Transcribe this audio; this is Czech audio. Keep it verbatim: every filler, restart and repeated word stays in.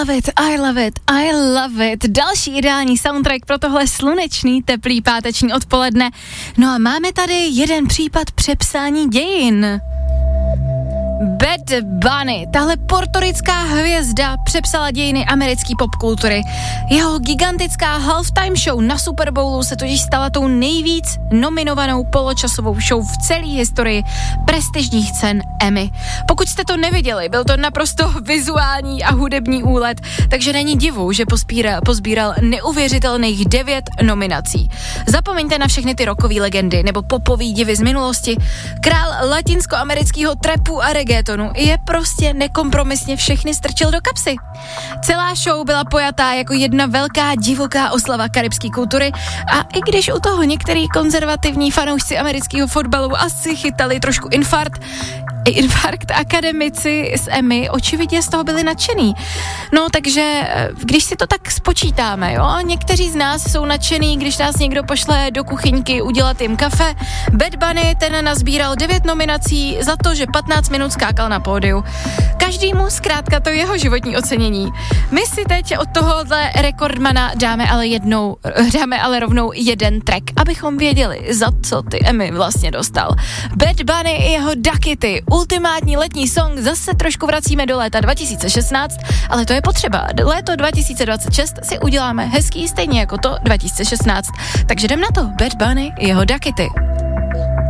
love it, I love it, I love it. Další ideální soundtrack pro tohle slunečný, teplý páteční odpoledne. No a máme tady jeden případ přepsání dějin. Bad Bunny, tahle portorická hvězda přepsala dějiny americké popkultury. Jeho gigantická halftime show na Super Bowlu se totiž stala tou nejvíc nominovanou poločasovou show v celé historii prestižních cen Emmy. Pokud jste to neviděli, byl to naprosto vizuální a hudební úlet, takže není divu, že pospíral, pozbíral neuvěřitelných devět nominací. Zapomeňte na všechny ty rockové legendy nebo popový divy z minulosti. Král latinskoamerického trapu a reggaetonu je prostě nekompromisně všechny strčil do kapsy. Celá show byla pojatá jako jedna velká divoká oslava karibské kultury a i když u toho některý konzervativní fanoušci amerického fotbalu asi chytali trošku infarkt, infarkt, akademici z Emmy očividně z toho byli nadšený. No takže, když si to tak spočítáme, jo, někteří z nás jsou nadšený, když nás někdo pošle do kuchyňky udělat jim kafe. Bad Bunny ten nazbíral devět nominací za to, že patnáct minut skákal na pódiu. Každému zkrátka to jeho životní ocenění. My si teď od tohohle rekordmana dáme ale jednou, dáme ale rovnou jeden track, abychom věděli, za co ty Emmy vlastně dostal. Bad Bunny i jeho Duckity, ultimátní letní song, zase trošku vracíme do léta dva tisíce šestnáct, ale to je potřeba. Léto dva tisíce dvacet šest si uděláme hezký stejně jako to dva tisíce šestnáct. Takže jdem na to, Bad Bunny, jeho Duckity.